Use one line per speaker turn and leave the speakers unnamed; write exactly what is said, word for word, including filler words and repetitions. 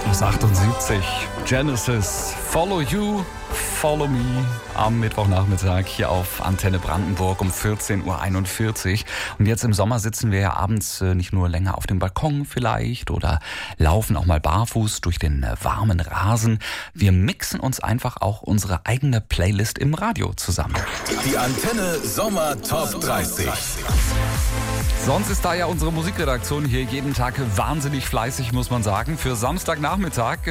Aus achtundsiebzig, Genesis, Follow You, Follow Me, am Mittwochnachmittag hier auf Antenne Brandenburg um vierzehn Uhr einundvierzig. Und jetzt im Sommer sitzen wir ja abends nicht nur länger auf dem Balkon vielleicht oder laufen auch mal barfuß durch den warmen Rasen. Wir mixen uns einfach auch unsere eigene Playlist im Radio zusammen.
Die Antenne Sommer Top dreißig.
Sonst ist da ja unsere Musikredaktion hier jeden Tag wahnsinnig fleißig, muss man sagen. Für Samstagnachmittag